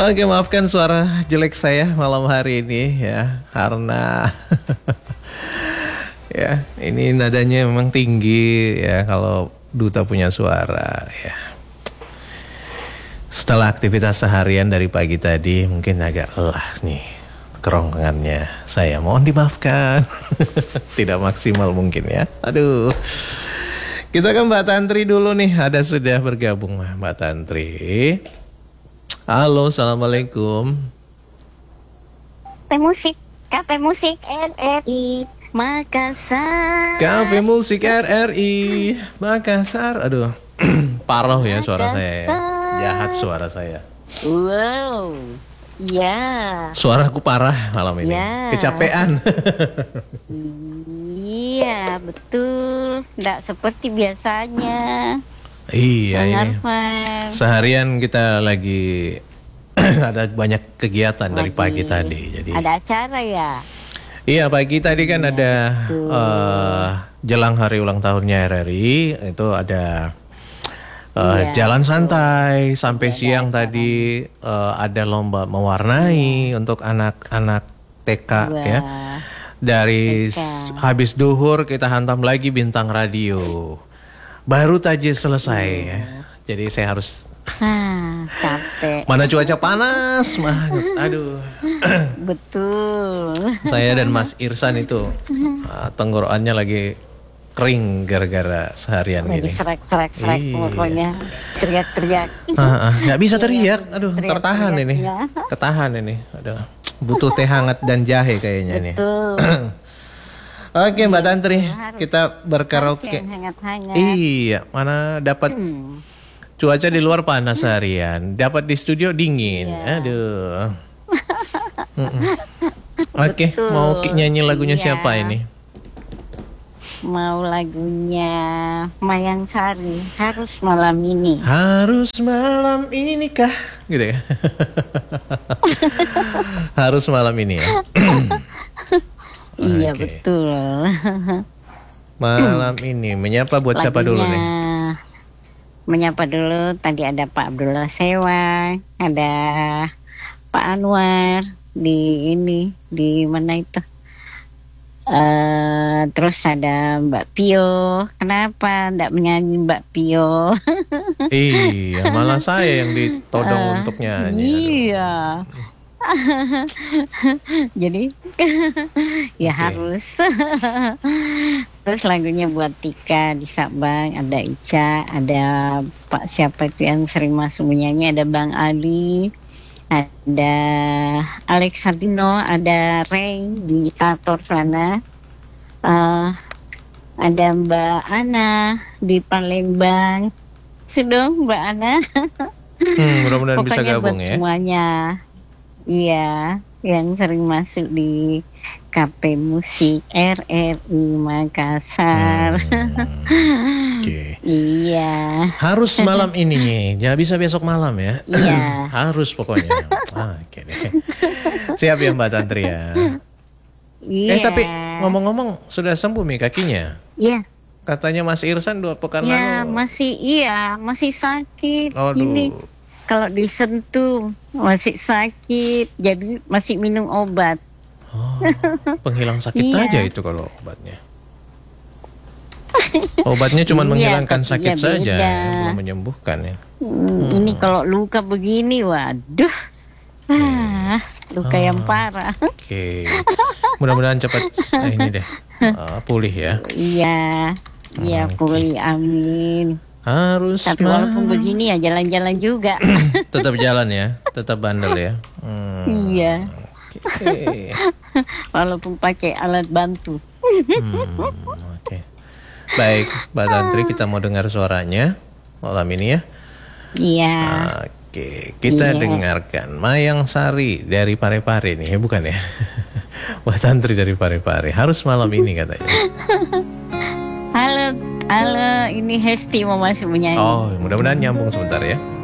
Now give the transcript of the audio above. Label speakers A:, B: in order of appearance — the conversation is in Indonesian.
A: Oke, maafkan suara jelek saya malam hari ini ya, karena ya ini nadanya memang tinggi ya kalau duta punya suara ya. Setelah aktivitas seharian dari pagi tadi mungkin agak lelah nih kerongkongannya. Saya mohon dimaafkan. Tidak maksimal mungkin ya. Aduh. Kita ke Mbak Tantri dulu nih. Ada sudah bergabung Mbak Tantri. Halo, assalamualaikum.
B: Kafe Musik RRI Makassar.
A: Kafe Musik RRI Makassar. Aduh, parah ya suara saya ya. Jahat suara saya.
B: Wow, ya.
A: Suaraku parah malam ini.
B: Ya.
A: Kecapean.
B: Iya, betul. Nggak seperti biasanya.
A: Iya ini.
B: Arfan.
A: Seharian kita lagi ada banyak kegiatan dari pagi tadi. Jadi
B: ada acara ya.
A: Iya, pagi tadi kan ada jelang hari ulang tahunnya RRI itu ada jalan santai sampai siang tadi ada lomba mewarnai untuk anak-anak TK ya. Dari habis duhur kita hantam lagi bintang radio. Baru saja selesai ya. Jadi saya harus
B: capek.
A: Mana cuaca panas banget. Aduh.
B: Betul.
A: Saya dan Mas Irsan itu tenggorokannya lagi kering gara-gara seharian
B: lagi
A: gini.
B: Serak pokoknya teriak-teriak.
A: Nggak bisa teriak. Aduh, tertahan ini.
B: Ya.
A: Ketahan ini. Aduh. Butuh teh hangat dan jahe kayaknya nih.
B: Betul.
A: Oke, Mbak Tantri, kita berkaraoke.
B: Hangat-hangat.
A: Iya, mana dapat cuaca di luar panas harian, dapat di studio dingin.
B: Iya.
A: Aduh. Oke, mau nyanyi lagunya siapa ini?
B: Mau lagunya Mayang Sari, Harus Malam Ini.
A: Harus malam ini kah? Gitu ya. Harus malam ini ya.
B: Iya,
A: Oke.
B: betul.
A: Malam ini menyapa buat siapa dulu nih?
B: Menyapa dulu, tadi ada Pak Abdullah Sewa, ada Pak Anwar di mana itu? Terus ada Mbak Pio. Kenapa ndak menyanyi Mbak Pio?
A: Iya, malah saya yang ditodong untuk nyanyi.
B: Iya. Jadi ya harus. Terus lagunya buat Tika di Sabang, ada Ica, ada Pak siapa itu yang sering masuk menyanyi, ada Bang Ali, ada Alexandino, ada Ray di Tator sana, ada Mbak Ana di Palembang. Sudah Mbak Ana.
A: Mudah-mudahan bisa gabung
B: buat
A: ya.
B: Semuanya. Iya, yang sering masuk di Kafe Musik RRI Makassar.
A: Oke.
B: Iya.
A: Harus malam ini, ya bisa besok malam ya.
B: Iya.
A: Harus pokoknya. Oke deh. Siap ya Mbak Tantri ya.
B: Iya.
A: Tapi ngomong-ngomong sudah sembuh nih kakinya?
B: Iya.
A: Katanya Mas Irsan 2 pekan
B: Ya,
A: lalu.
B: masih sakit.
A: Aduh.
B: Ini kalau disentuh masih sakit, jadi masih minum obat.
A: Oh, penghilang sakit
B: Iya.
A: aja itu kalau obatnya. Obatnya cuma menghilangkan
B: tapi
A: sakit
B: ya
A: saja,
B: beda.
A: belum menyembuhkan ya.
B: Ini kalau luka begini, waduh, luka yang parah.
A: Oke, mudah-mudahan cepat ini deh pulih ya.
B: Iya,
A: Oke.
B: pulih, amin.
A: Harus
B: Tapi walaupun begini ya jalan-jalan juga.
A: tetap jalan ya, tetap bandel ya.
B: Iya,
A: Oke.
B: walaupun pakai alat bantu.
A: Oke. Baik, Mbak Tantri, kita mau dengar suaranya malam ini ya.
B: Iya.
A: Oke, kita dengarkan Mayang Sari dari Parepare nih, bukan ya? Mbak Tantri dari Parepare, harus malam ini katanya.
B: Halo, ini Hesti mau masuk menyanyi.
A: Oh, mudah-mudahan nyambung sebentar ya.